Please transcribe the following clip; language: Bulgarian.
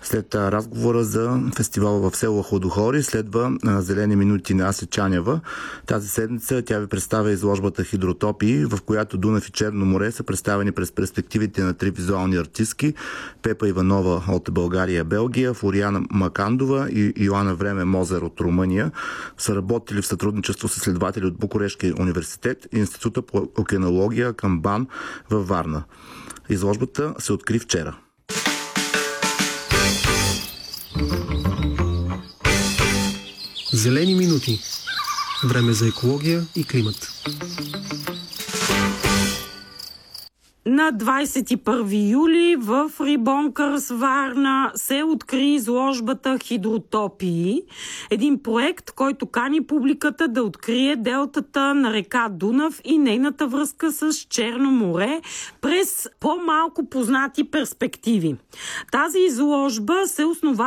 След разговора за фестивала в село Хладохори следва Зелени минути на Ася Чанява. Тази седмица тя ви представя изложбата Хидротопии, в която Дунав и Черно море са представени през перспективите на три визуални артистки: Пепа Иванова от България, Белгия, Флориана Макандова и Йоана Време Мозер от Румъния. Са работили в сътрудничество с изследователи от Букурешкия университет и Института по океанология към БАН във Варна. Изложбата се откри вчера. Зелени минути. Време за екология и климат. На 21 юли в Рибонкърс, Варна, се откри изложбата Хидротопии. Един проект, който кани публиката да открие делтата на река Дунав и нейната връзка с Черно море през по-малко познати перспективи. Тази изложба се основа